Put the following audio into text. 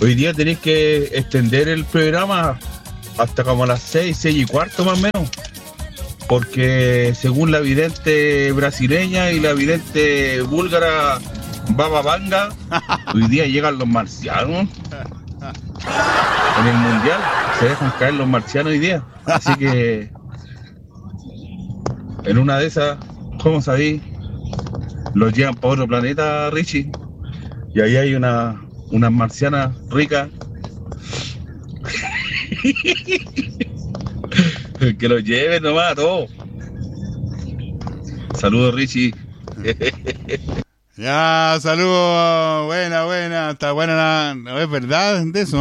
Hoy día tenéis que extender el programa hasta como las 6:15 más o menos. Porque según la vidente brasileña y la vidente búlgara Baba Vanga, hoy día llegan los marcianos. En el mundial se dejan caer los marcianos hoy día. Así que en una de esas, ¿cómo sabéis? Los llevan para otro planeta, Richie. Y ahí hay unas marcianas ricas. Que los lleven nomás a todos. Saludos, Richie. Ya, saludos. Buena. Está buena. No es verdad de eso.